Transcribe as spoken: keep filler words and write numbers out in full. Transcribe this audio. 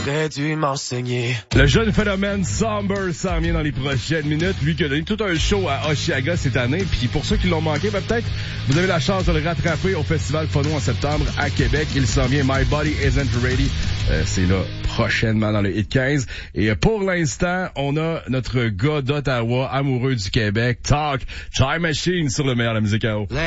T'aurais dû m'enseigner. Le jeune phénomène Somber s'en vient dans les prochaines minutes. Lui qui a donné tout un show à Oshiaga cette année. Puis pour ceux qui l'ont manqué, ben peut-être vous avez la chance de le rattraper au Festival Phono en septembre à Québec. Il s'en vient My Body Isn't Ready. Euh, c'est là prochainement dans le Hit quinze. Et pour l'instant, on a notre gars d'Ottawa, amoureux du Québec, Talk, Time Machine sur le meilleur de la musique à eau.